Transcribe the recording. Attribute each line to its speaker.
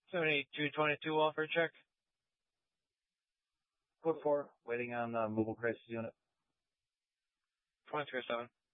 Speaker 1: 7222 welfare check.
Speaker 2: Code 4, waiting on the mobile crisis unit.
Speaker 1: 2307.